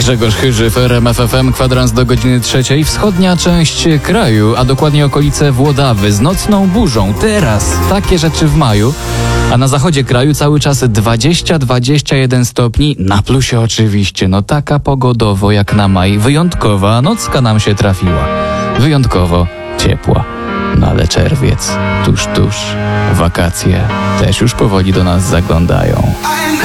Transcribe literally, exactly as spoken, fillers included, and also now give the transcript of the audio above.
Grzegorz Chyży w R M F F M, kwadrans do godziny trzeciej. Wschodnia część kraju, a dokładnie okolice Włodawy z nocną burzą. Teraz takie rzeczy w maju. A na zachodzie kraju cały czas dwadzieścia do dwudziestu jeden stopni. Na plusie oczywiście. No taka pogodowo jak na maj. Wyjątkowa nocka nam się trafiła. Wyjątkowo ciepła. No ale czerwiec tuż, tuż. Wakacje też już powoli do nas zaglądają.